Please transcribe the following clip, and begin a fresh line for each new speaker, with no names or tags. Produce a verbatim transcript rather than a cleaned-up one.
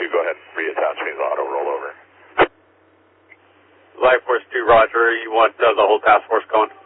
two, go ahead and reattach me to the auto rollover.
Life Force two, roger. You want uh, the whole task force going?